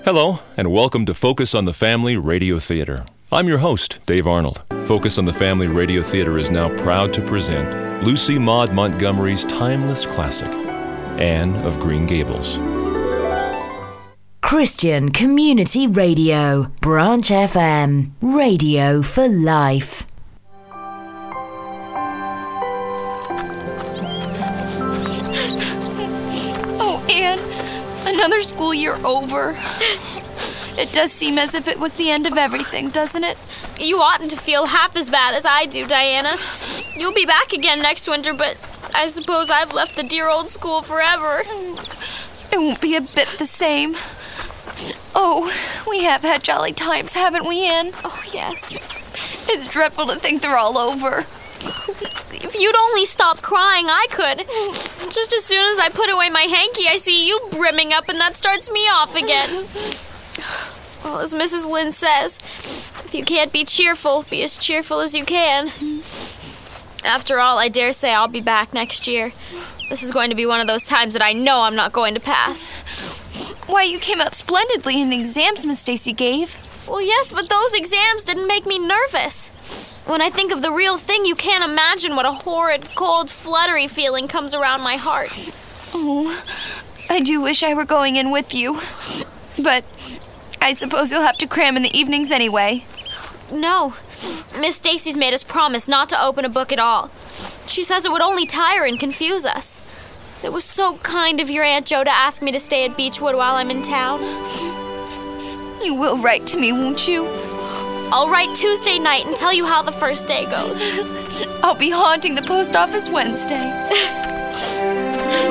Hello, and welcome to Focus on the Family Radio Theater. I'm your host, Dave Arnold. Focus on the Family Radio Theater is now proud to present Lucy Maud Montgomery's timeless classic, Anne of Green Gables. Christian Community Radio, Branch FM, radio for life. Oh, Anne, another school year over. It does seem as if it was the end of everything, doesn't it? You oughtn't to feel half as bad as I do, Diana. You'll be back again next winter, but I suppose I've left the dear old school forever. It won't be a bit the same. Oh, we have had jolly times, haven't we, Anne? Oh, yes. It's dreadful to think they're all over. If you'd only stop crying, I could. Just as soon as I put away my hanky, I see you brimming up, and that starts me off again. Well, as Mrs. Lynde says, if you can't be cheerful, be as cheerful as you can. After all, I dare say I'll be back next year. This is going to be one of those times that I know I'm not going to pass. Why, you came out splendidly in the exams Miss Stacy gave. Well, yes, but those exams didn't make me nervous. When I think of the real thing, you can't imagine what a horrid, cold, fluttery feeling comes around my heart. Oh, I do wish I were going in with you. But I suppose you'll have to cram in the evenings anyway. No. Miss Stacy's made us promise not to open a book at all. She says it would only tire and confuse us. It was so kind of your Aunt Jo to ask me to stay at Beechwood while I'm in town. You will write to me, won't you? I'll write Tuesday night and tell you how the first day goes. I'll be haunting the post office Wednesday.